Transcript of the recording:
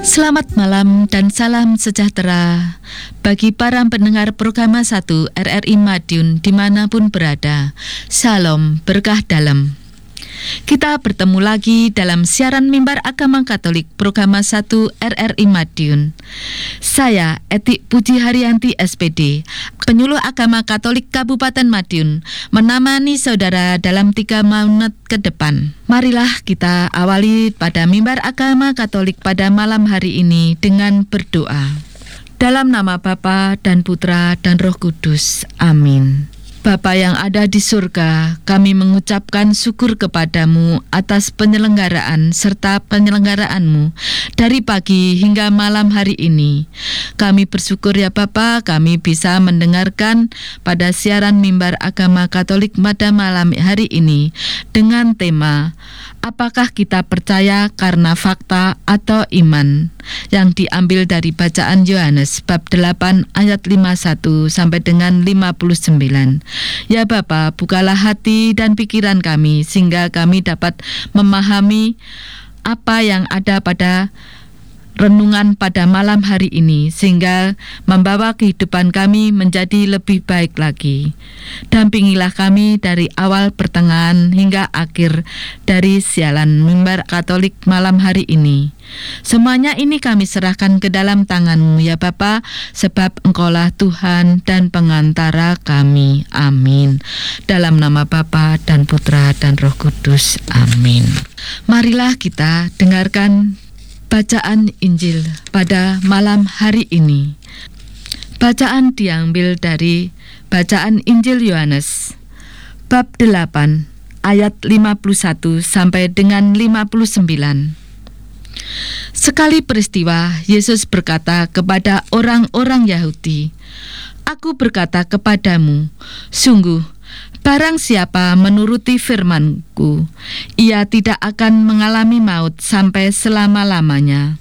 Selamat malam dan salam sejahtera bagi para pendengar program 1 RRI Madiun dimanapun berada. Shalom, berkah dalam. Kita bertemu lagi dalam siaran Mimbar Agama Katolik program 1 RRI Madiun. Saya Etik Puji Haryanti SPD, penyuluh agama Katolik Kabupaten Madiun, menemani saudara dalam 3 menit ke depan. Marilah kita awali pada Mimbar Agama Katolik pada malam hari ini dengan berdoa. Dalam nama Bapa dan Putra dan Roh Kudus. Amin. Bapa yang ada di surga, kami mengucapkan syukur kepadamu atas penyelenggaraan serta penyelenggaraanmu dari pagi hingga malam hari ini. Kami bersyukur ya Bapa, kami bisa mendengarkan pada siaran Mimbar Agama Katolik pada malam hari ini dengan tema apakah kita percaya karena fakta atau iman, yang diambil dari bacaan Yohanes bab 8 ayat 51 sampai dengan 59. Ya Bapa, bukalah hati dan pikiran kami sehingga kami dapat memahami apa yang ada pada renungan pada malam hari ini, sehingga membawa kehidupan kami menjadi lebih baik lagi. Dampingilah kami dari awal pertengahan hingga akhir dari siaran Mimbar Katolik malam hari ini. Semuanya ini kami serahkan ke dalam tangan-Mu ya Bapa, sebab Engkaulah Tuhan dan pengantara kami. Amin. Dalam nama Bapa dan Putra dan Roh Kudus. Amin. Marilah kita dengarkan bacaan Injil pada malam hari ini. Bacaan diambil dari bacaan Injil Yohanes bab 8 ayat 51 sampai dengan 59. Sekali peristiwa, Yesus berkata kepada orang-orang Yahudi, "Aku berkata kepadamu, sungguh, barang siapa menuruti firman-Ku, ia tidak akan mengalami maut sampai selama-lamanya."